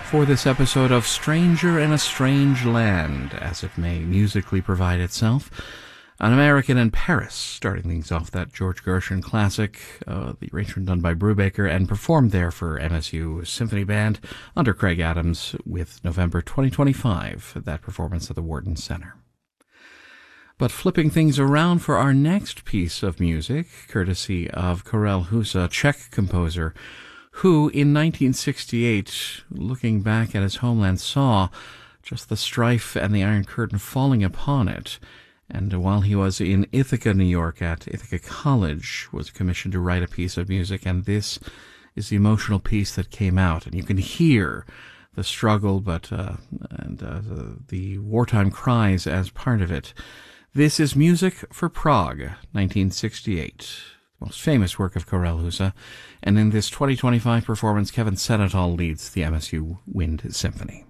for this episode of Stranger in a Strange Land, as it may musically provide itself. An American in Paris, starting things off, that George Gershwin classic, the arrangement done by Brubaker and performed there for MSU Symphony Band under Craig Adams with November 2025, that performance at the Wharton Center. But flipping things around for our next piece of music, courtesy of Karel Husa, Czech composer, who in 1968, looking back at his homeland, saw just the strife and the Iron Curtain falling upon it. And while he was in Ithaca, New York, at Ithaca College, was commissioned to write a piece of music, and this is the emotional piece that came out. And you can hear the struggle, the wartime cries as part of it. This is Music for Prague, 1968, the most famous work of Karel Husa. And in this 2025 performance, Kevin Senetol leads the MSU Wind Symphony.